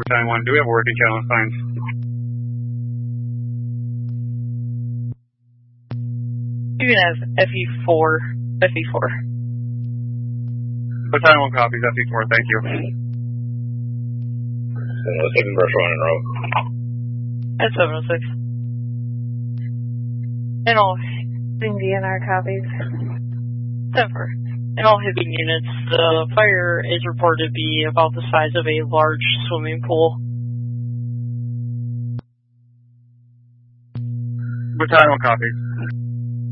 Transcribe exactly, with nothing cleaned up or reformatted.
Battalion one. Do we have working challenge signs? You can have F E four. F E four. Battalion one copies, F E four, thank you. seven oh six, brush one in row. That's seven oh six. And all D N R copies. ten four. In all Hibbing units, the fire is reported to be about the size of a large swimming pool. Battalion one copies.